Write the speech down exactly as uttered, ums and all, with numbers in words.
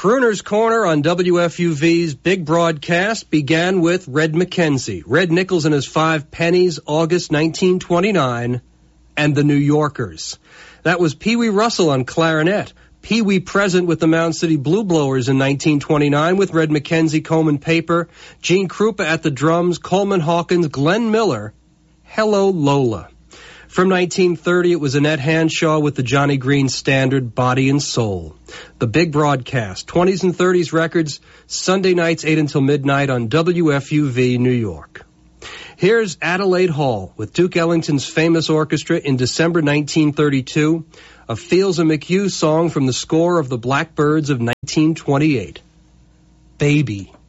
Crooner's Corner on W F U V's big broadcast began with Red McKenzie, Red Nichols and his Five Pennies, August nineteen twenty-nine, and the New Yorkers. That was Pee Wee Russell on clarinet, Pee Wee present with the Mound City Blue Blowers in nineteen twenty-nine with Red McKenzie, Coleman Paper, Gene Krupa at the drums, Coleman Hawkins, Glenn Miller, Hello Lola. From nineteen thirty, it was Annette Hanshaw with the Johnny Green standard, Body and Soul. The big broadcast, twenties and thirties records, Sunday nights eight until midnight on W F U V New York. Here's Adelaide Hall with Duke Ellington's famous orchestra in December nineteen thirty-two, a Fields and McHugh song from the score of The Blackbirds of nineteen twenty-eight. Baby.